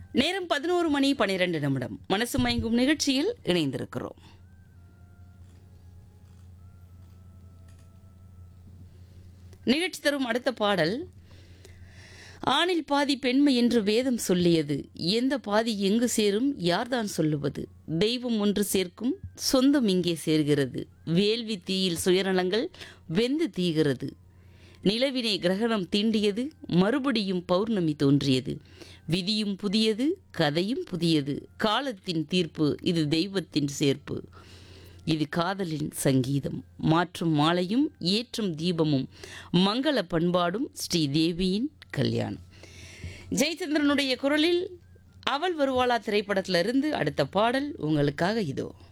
நேரம் 11:12 மனசு மயங்கும் நிகழ்ச்சியில் இணைந்திருக்கிறோம். நிகழ்ச்சி தரும் அடுத்த பாடல், ஆணில் பாதி பெண்மை என்று வேதம் சொல்லியது, எந்த பாதி எங்கு சேரும் யார்தான் சொல்லுவது, தெய்வம் ஒன்று சேர்க்கும் சொந்தம் இங்கே சேர்கிறது, வேள்வி தீயில் சுயநலங்கள் வெந்து தீகிறது, நிலவினை கிரகணம் தீண்டியது, மறுபடியும் பௌர்ணமி தோன்றியது, விதியும் புதியது கதையும் புதியது, காலத்தின் தீர்ப்பு இது தெய்வத்தின் சேர்ப்பு, இது காதலின் சங்கீதம், மாற்றும் மாலையும் ஏற்றும் தீபமும் மங்கள பண்பாடும் ஸ்ரீதேவியின் கல்யாணம். ஜெயச்சந்திரனுடைய குரலில் அவள் வருவாளா திரைப்படத்திலிருந்து அடுத்த பாடல் உங்களுக்காக இதோ.